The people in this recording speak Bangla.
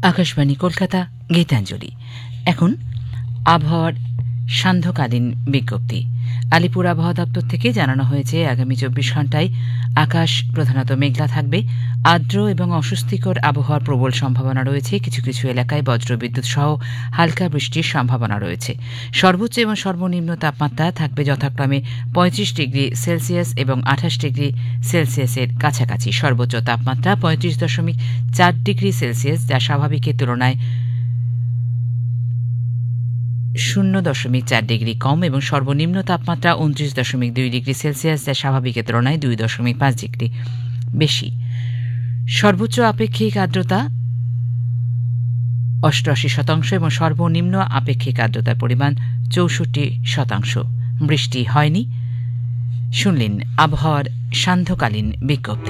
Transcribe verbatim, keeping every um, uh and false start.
আকাশবাণী কলকাতা, গীতাঞ্জলি। এখন আবহাওয়ার সান্ধ্যকালীন বিজ্ঞপ্তি। আলিপুর আবহাওয়া দপ্তর থেকে জানানো হয়েছে আগামী চব্বিশ ঘন্টায় আকাশ প্রধানত মেঘলা থাকবে। আর্দ্র এবং অস্বস্তিকর আবহাওয়ার প্রবল সম্ভাবনা রয়েছে। কিছু কিছু এলাকায় বজ্রবিদ্যুৎ সহ হালকা বৃষ্টির সম্ভাবনা রয়েছে। সর্বোচ্চ এবং সর্বনিম্ন তাপমাত্রা থাকবে যথাক্রমে পঁয়ত্রিশ ডিগ্রি সেলসিয়াস এবং আঠাশ ডিগ্রি সেলসিয়াসের কাছাকাছি। সর্বোচ্চ তাপমাত্রা পঁয়ত্রিশ দশমিক চার ডিগ্রি সেলসিয়াস, যা স্বাভাবিকের তুলনায় শূন্য দশমিক চার ডিগ্রি কম, এবং সর্বনিম্ন তাপমাত্রা উনত্রিশ দশমিক দুই ডিগ্রি সেলসিয়াস, যা স্বাভাবিকের তুলনায় দুই দশমিক পাঁচ ডিগ্রি বেশি। সর্বোচ্চ আপেক্ষিক আর্দ্রতা অষ্টআশি শতাংশ এবং সর্বনিম্ন আপেক্ষিক আর্দ্রতার পরিমাণ চৌষট্টি শতাংশ। বৃষ্টি হয়নি। শুনলেন আবহাওয়ার সান্ধ্যকালীন বিজ্ঞপ্তি।